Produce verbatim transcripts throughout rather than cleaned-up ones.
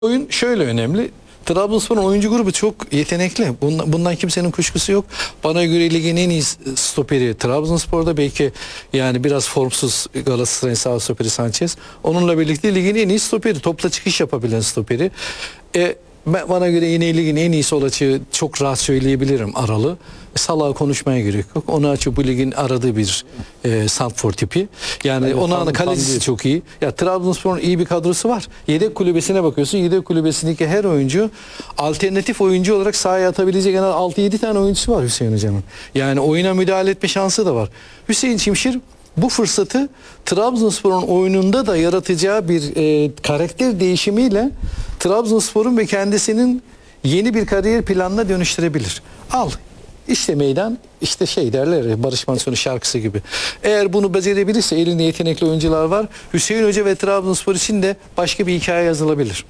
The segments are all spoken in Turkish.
Oyun şöyle önemli. Trabzonspor'un oyuncu grubu çok yetenekli. Bundan, bundan kimsenin kuşkusu yok. Bana göre ligin en iyi stoperi Trabzonspor'da, belki yani biraz formsuz Galatasaray'ın sağ stoperi Sanchez. Onunla birlikte ligin en iyi stoperi, topla çıkış yapabilen stoperi. E, bana göre yine ligin en iyi sol açığı çok rahat söyleyebilirim Aralı. Salah'ı konuşmaya gerek yok. Onu açıp bu ligin aradığı bir e, santrfor tipi. Yani evet, onun ana kalecisi çok iyi. Ya Trabzonspor'un iyi bir kadrosu var. Yedek kulübesine bakıyorsun. Yedek kulübesindeki her oyuncu alternatif oyuncu olarak sahaya atabilecek en az altı yedi tane oyuncusu var Hüseyin Hocam'ın. Yani oyuna müdahale etme şansı da var. Hüseyin Çimşir bu fırsatı Trabzonspor'un oyununda da yaratacağı bir e, karakter değişimiyle Trabzonspor'un ve kendisinin yeni bir kariyer planına dönüştürebilir. Al. İşte meydan, işte şey derler ya, Barış Manço'nun şarkısı gibi. Eğer bunu becerebilirse, elinde yetenekli oyuncular var. Hüseyin Hoca ve Trabzonspor için de başka bir hikaye yazılabilir.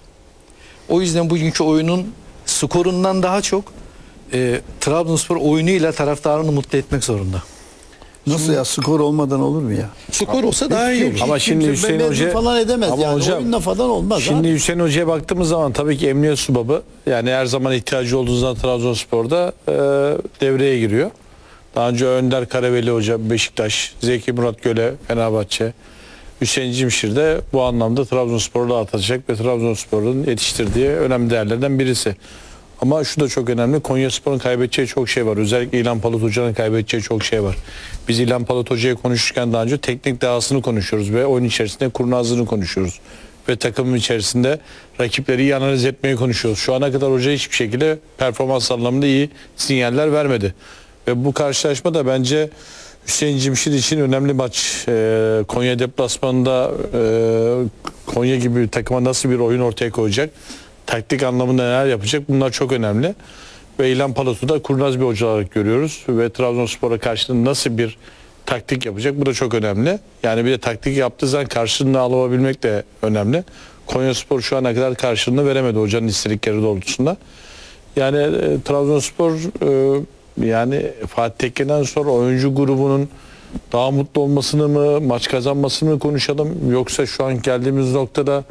O yüzden bugünkü oyunun skorundan daha çok e, Trabzonspor oyunuyla taraftarını mutlu etmek zorunda. Nasıl şimdi, ya skor olmadan olur mu ya? Skor olsa daha iyi olur. Ama şimdi Hüseyin Hoca falan edemez ama yani hocam, oyunla falan olmaz. Şimdi abi. Hüseyin Hoca'ya baktığımız zaman tabii ki Emniyet Subabı, yani her zaman ihtiyacı olduğu zaman Trabzonspor'da e, devreye giriyor. Daha önce Önder Karaveli Hoca Beşiktaş, Zeki Murat Göle Fenerbahçe, Hüseyin Çimşir de bu anlamda Trabzonspor'la atacak ve Trabzonspor'un yetiştirdiği önemli değerlerden birisi. Ama şu da çok önemli. Konyaspor'un kaybedeceği çok şey var. Özellikle İlhan Palut Hoca'nın kaybedeceği çok şey var. Biz İlhan Palut Hoca'ya konuşurken daha önce teknik dahasını konuşuyoruz ve oyun içerisinde kurnazlığını konuşuyoruz. Ve takımın içerisinde rakipleri iyi analiz etmeyi konuşuyoruz. Şu ana kadar hoca hiçbir şekilde performans anlamında iyi sinyaller vermedi. Ve bu karşılaşma da bence Hüseyin Çimşir için önemli maç. Ee, Konya deplasmanında e, Konya gibi bir takıma nasıl bir oyun ortaya koyacak? Taktik anlamında neler yapacak? Bunlar çok önemli. Ve İlhan Palut'u da kurnaz bir hoca olarak görüyoruz. Ve Trabzonspor'a karşılığında nasıl bir taktik yapacak? Bu da çok önemli. Yani bir de taktik yaptığı zaman karşılığını alabilmek de önemli. Konyaspor şu ana kadar karşılığını veremedi hocanın istedikleri doğrultusunda. Yani e, Trabzonspor e, yani Fatih Tekke'den sonra oyuncu grubunun daha mutlu olmasını mı, maç kazanmasını mı konuşalım? Yoksa şu an geldiğimiz noktada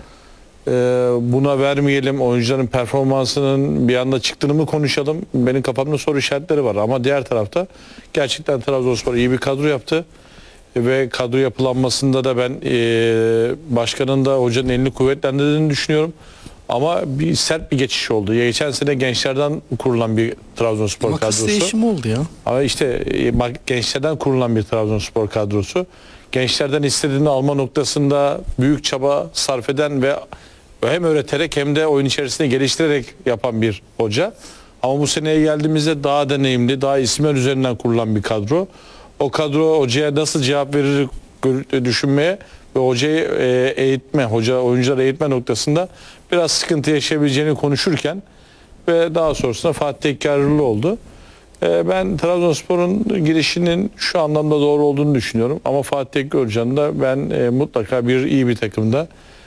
buna vermeyelim, oyuncuların performansının bir anda çıktığını mı konuşalım? Benim kafamda soru işaretleri var ama diğer tarafta gerçekten Trabzonspor iyi bir kadro yaptı ve kadro yapılanmasında da ben e, başkanın da hocanın elini kuvvetlendirdiğini düşünüyorum. Ama bir sert bir geçiş oldu. Ya geçen sene gençlerden kurulan bir Trabzonspor Makas kadrosu. değişimi oldu ya. Ama işte e, gençlerden kurulan bir Trabzonspor kadrosu. Gençlerden istediğini alma noktasında büyük çaba sarf eden ve hem öğreterek hem de oyun içerisinde geliştirerek yapan bir hoca. Ama bu seneye geldiğimizde daha deneyimli, daha isimler üzerinden kurulan bir kadro. O kadro hocaya nasıl cevap verir düşünmeye ve hocayı eğitme, hoca oyuncuları eğitme noktasında biraz sıkıntı yaşayabileceğini konuşurken ve daha sonrasında Fatih Tekke ayrılığı oldu. Ben Trabzonspor'un girişinin şu anlamda doğru olduğunu düşünüyorum. Ama Fatih Tekke Hoca'nın da ben e, mutlaka bir iyi bir takımda,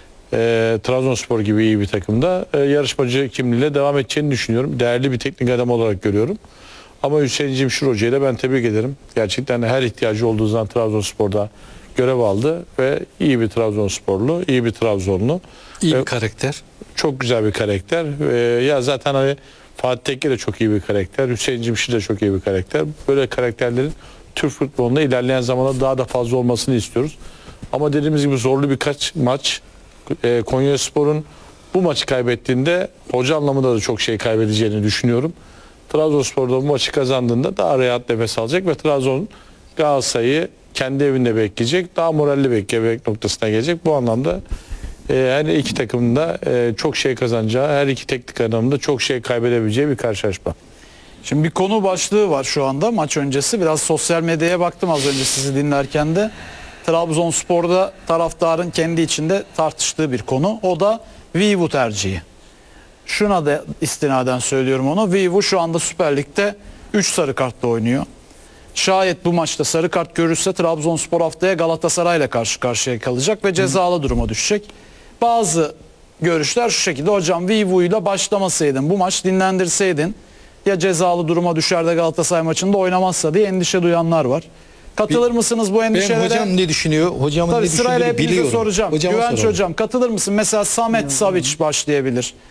e, Trabzonspor gibi iyi bir takımda e, yarışmacı kimliğiyle devam edeceğini düşünüyorum. Değerli bir teknik adam olarak görüyorum. Ama Hüseyin Çimşir Hoca'yı da ben tebrik ederim. Gerçekten her ihtiyacı olduğu zaman Trabzonspor'da görev aldı ve iyi bir Trabzonsporlu, iyi bir Trabzonlu. İyi ve bir karakter. Çok güzel bir karakter. E, ya zaten hani Fatih Tekke de çok iyi bir karakter. Hüseyin Çimşir de çok iyi bir karakter. Böyle karakterlerin Türk futbolunda ilerleyen zamanda daha da fazla olmasını istiyoruz. Ama dediğimiz gibi zorlu birkaç maç. E, Konyaspor'un bu maçı kaybettiğinde hoca anlamında da çok şey kaybedeceğini düşünüyorum. Trabzonspor'da bu maçı kazandığında daha rahat nefes alacak ve Trabzon Galatasaray'ı kendi evinde bekleyecek. Daha moralli beklemek noktasına gelecek. Bu anlamda her iki takımın da çok şey kazanacağı, her iki teknik adamın da çok şey kaybedebileceği bir karşılaşma. Şimdi bir konu başlığı var şu anda maç öncesi. Biraz sosyal medyaya baktım az önce sizi dinlerken de. Trabzonspor'da taraftarın kendi içinde tartıştığı bir konu. O da Vivu tercihi. Şuna da istinaden söylüyorum onu. Vivu şu anda Süper Lig'de üç sarı kartla oynuyor. Şayet bu maçta sarı kart görürse Trabzonspor haftaya Galatasaray'la karşı karşıya kalacak ve cezalı duruma düşecek. Bazı görüşler şu şekilde: hocam Vivu'yla başlamasaydın, bu maç dinlendirseydin ya cezalı duruma düşer de Galatasaray maçında oynamazsa diye endişe duyanlar var. Katılır Bir- mısınız bu Ben endişelere? hocam ne düşünüyor? Hocamın Tabii ne sırayla düşündüğünü hepinize biliyorum. soracağım. Hocama Güvenç soralım. hocam katılır mısın? Mesela Samet Savic başlayabilir.